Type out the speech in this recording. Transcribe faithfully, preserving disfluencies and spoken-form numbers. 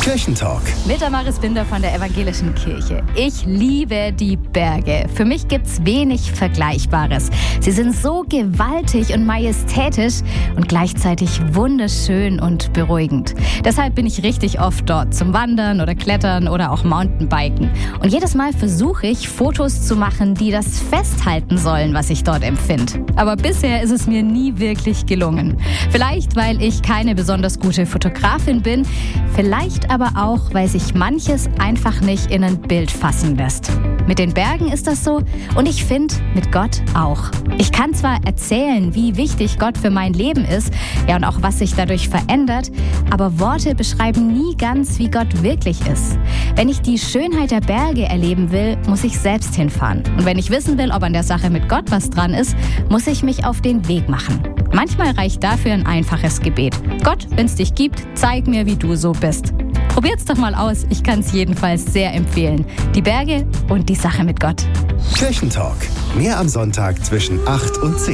Kirchentalk. Mit Damaris Binder von der Evangelischen Kirche. Ich liebe die Berge. Für mich gibt's wenig Vergleichbares. Sie sind so gewaltig und majestätisch und gleichzeitig wunderschön und beruhigend. Deshalb bin ich richtig oft dort zum Wandern oder Klettern oder auch Mountainbiken. Und jedes Mal versuche ich, Fotos zu machen, die das festhalten sollen, was ich dort empfinde. Aber bisher ist es mir nie wirklich gelungen. Vielleicht, weil ich keine besonders gute Fotografin bin, vielleicht aber auch, weil sich manches einfach nicht in ein Bild fassen lässt. Mit den Bergen ist das so und ich finde, mit Gott auch. Ich kann zwar erzählen, wie wichtig Gott für mein Leben ist, ja und auch was sich dadurch verändert, aber Worte beschreiben nie ganz, wie Gott wirklich ist. Wenn ich die Schönheit der Berge erleben will, muss ich selbst hinfahren. Und wenn ich wissen will, ob an der Sache mit Gott was dran ist, muss ich mich auf den Weg machen. Manchmal reicht dafür ein einfaches Gebet. Gott, wenn's dich gibt, zeig mir, wie du so bist. Probiert's doch mal aus. Ich kann's jedenfalls sehr empfehlen. Die Berge und die Sache mit Gott. Kirchentalk. Mehr am Sonntag zwischen acht und zehn.